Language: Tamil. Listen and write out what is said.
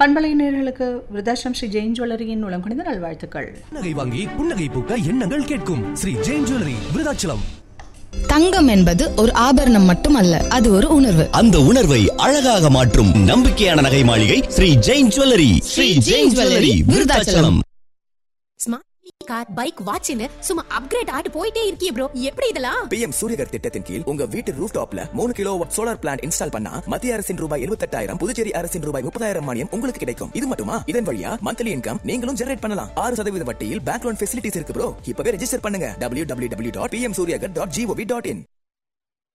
பண்பலையினர்களுக்கு விருதாச்சலம் ஸ்ரீ ஜெயின் ஜுவல்லரியின் மூலம் கணித நல்வாழ்த்துக்கள். நகை வாங்கி புன்னகை பூக்க எண்ணங்கள் கேட்கும் ஸ்ரீ ஜெயின் ஜுவல்லரி விருதாச்சலம். தங்கம் என்பது ஒரு ஆபரணம் மட்டுமல்ல, அது ஒரு உணர்வு. அந்த உணர்வை அழகாக மாற்றும் நம்பிக்கையான நகை மாளிகை Sri Jain jewellery. Sri Jain jewellery Virudhachalam. Car, bike, வாட்ச்னு சும்மா அப்கிரேட் ஆட்டு போயிட்டே இருக்கீங்க ப்ரோ. எப்படி இதெல்லாம்? PM சூரியகர் திட்டத்தின் கீழ் உங்க வீட்டு ரூஃப் டாப்ல 3 கிலோவாட் சோலார் பிளான்ட் இன்ஸ்டால் பண்ணா மத்திய அரசின் ரூபாய் 78,000, புதுச்சேரி அரசின் ரூபாய் 30,000 மானியம் உங்களுக்கு கிடைக்கும். இது மட்டுமா, இதன் வழியா மந்த்லி இன்கம் நீங்களும் ஜெனரேட் பண்ணலாம். 6% வட்டியில் பேங்க் லோன் ஃபெசிலிட்டிஸ் இருக்கு ப்ரோ. இப்பவே ரெஜிஸ்டர் பண்ணுங்க www.pmsuryagar.gov.in.